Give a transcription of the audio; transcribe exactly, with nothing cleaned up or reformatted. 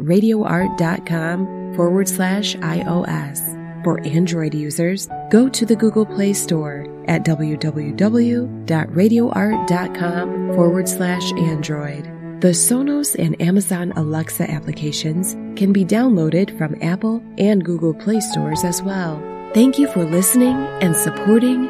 radioart.com forward slash iOS. For Android users, go to the Google Play Store at www.radioart.com forward slash Android. The Sonos and Amazon Alexa applications can be downloaded from Apple and Google Play stores as well. Thank you for listening and supporting